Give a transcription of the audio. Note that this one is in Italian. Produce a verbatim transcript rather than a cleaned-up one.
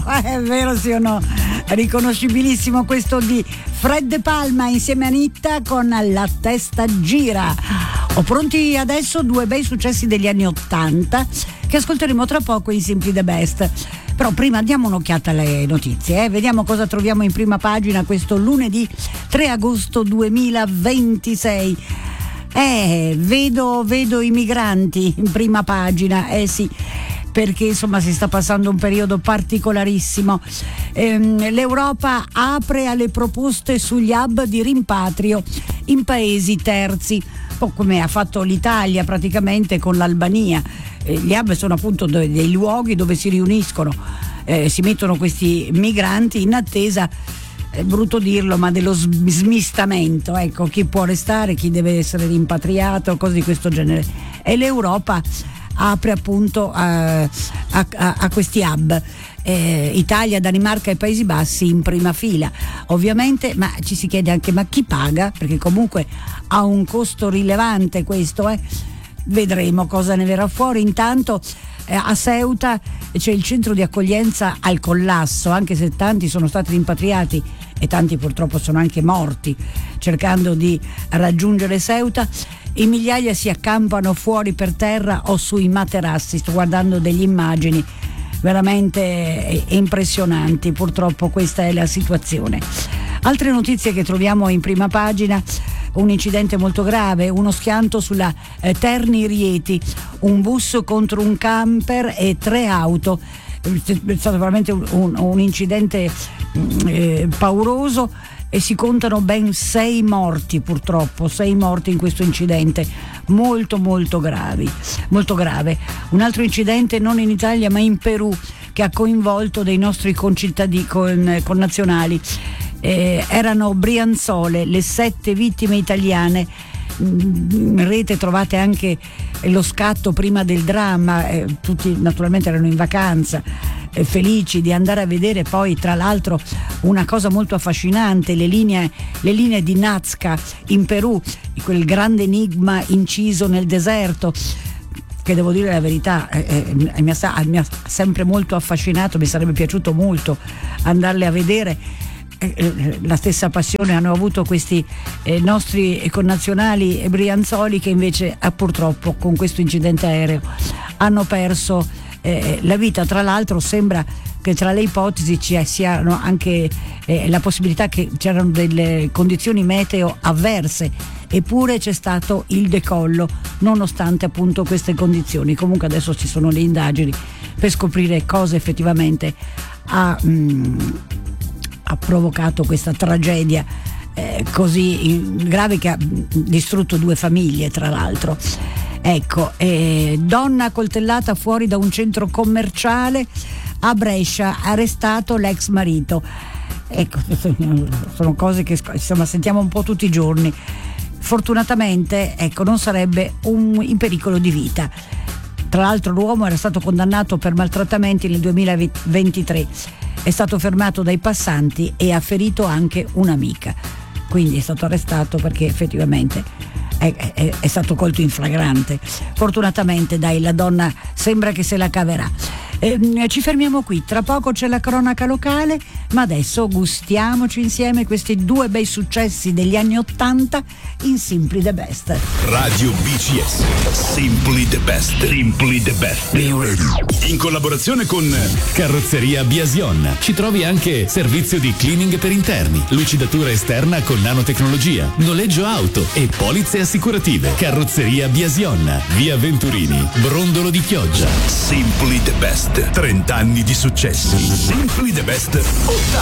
È vero, sì o no? Riconoscibilissimo questo di Fred De Palma insieme a Nitta con La testa gira. Ho pronti adesso due bei successi degli anni ottanta che ascolteremo tra poco in Simply the Best. Però prima diamo un'occhiata alle notizie, eh? Vediamo cosa troviamo in prima pagina questo lunedì tre agosto duemilaventisei. Eh, vedo, vedo i migranti in prima pagina, eh sì, perché insomma si sta passando un periodo particolarissimo. Ehm, L'Europa apre alle proposte sugli hub di rimpatrio in paesi terzi, un po' come ha fatto l'Italia praticamente con l'Albania. Eh, gli hub sono appunto dei, dei luoghi dove si riuniscono, eh, si mettono questi migranti in attesa, è brutto dirlo, ma dello smistamento, ecco, chi può restare, chi deve essere rimpatriato, cose di questo genere. E l'Europa apre appunto a, a, a questi hub, eh, Italia, Danimarca e Paesi Bassi in prima fila ovviamente, ma ci si chiede anche ma chi paga, perché comunque ha un costo rilevante questo, eh. Vedremo cosa ne verrà fuori. Intanto eh, a Ceuta c'è il centro di accoglienza al collasso, anche se tanti sono stati rimpatriati e tanti purtroppo sono anche morti cercando di raggiungere Ceuta. In migliaia si accampano fuori per terra o sui materassi. Sto guardando delle immagini veramente impressionanti, purtroppo questa è la situazione. Altre notizie che troviamo in prima pagina: un incidente molto grave, uno schianto sulla eh, Terni Rieti, un bus contro un camper e tre auto. È stato veramente un, un, un incidente eh, pauroso e si contano ben sei morti, purtroppo, sei morti in questo incidente molto molto gravi, molto grave. Un altro incidente non in Italia ma in Perù che ha coinvolto dei nostri concittadini, con, connazionali. Eh, erano brianzole le sette vittime italiane. In rete trovate anche lo scatto prima del dramma, eh, tutti naturalmente erano in vacanza, eh, felici di andare a vedere poi tra l'altro una cosa molto affascinante, le linee, le linee di Nazca in Perù, quel grande enigma inciso nel deserto, che devo dire la verità eh, eh, mi, ha, mi ha sempre molto affascinato, mi sarebbe piaciuto molto andarle a vedere. La stessa passione hanno avuto questi eh, nostri connazionali brianzoli che invece eh, purtroppo con questo incidente aereo hanno perso eh, la vita. Tra l'altro sembra che tra le ipotesi ci siano anche eh, la possibilità che c'erano delle condizioni meteo avverse, eppure c'è stato il decollo nonostante appunto queste condizioni. Comunque adesso ci sono le indagini per scoprire cosa effettivamente ha mh, ha provocato questa tragedia eh, così grave che ha distrutto due famiglie tra l'altro. Ecco, eh, donna coltellata fuori da un centro commerciale a Brescia, arrestato l'ex marito. Ecco, sono cose che insomma sentiamo un po' tutti i giorni. Fortunatamente ecco non sarebbe un, in pericolo di vita. Tra l'altro l'uomo era stato condannato per maltrattamenti nel duemilaventitré. È stato fermato dai passanti e ha ferito anche un'amica, quindi è stato arrestato perché effettivamente è, è, è stato colto in flagrante. Fortunatamente dai, la donna sembra che se la caverà. Eh, ci fermiamo qui, tra poco c'è la cronaca locale, ma adesso gustiamoci insieme questi due bei successi degli anni ottanta in Simply the Best. Radio B C S, Simply the Best. Simply the Best. Be ready. In collaborazione con Carrozzeria Biasion. Ci trovi anche servizio di cleaning per interni, lucidatura esterna con nanotecnologia, noleggio auto e polizze assicurative. Carrozzeria Biasion, via Venturini, Brondolo di Chioggia. Simply the Best. trenta anni di successi. Simply the Best.